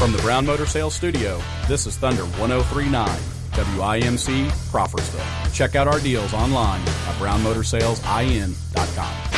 From the Brown Motor Sales Studio, this is Thunder 103.9, WIMC, Crawfordsville. Check out our deals online at brownmotorsalesIN.com.